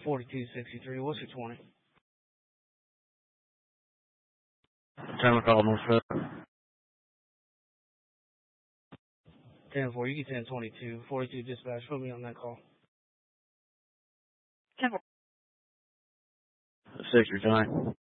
4263. What's your 20? Time call, Northwest. 10-4, you get 1022. 42 dispatch, put me on that call. 10-4. 6, your time.